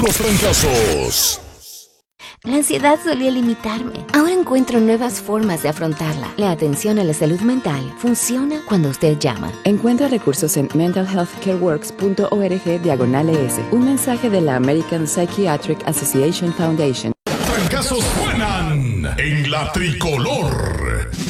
los trancazos. La ansiedad solía limitarme. Ahora encuentro nuevas formas de afrontarla. La atención a la salud mental funciona cuando usted llama. Encuentra recursos en mentalhealthcareworks.org/ES. Un mensaje de la American Psychiatric Association Foundation. Trancazos suenan en la tricolor.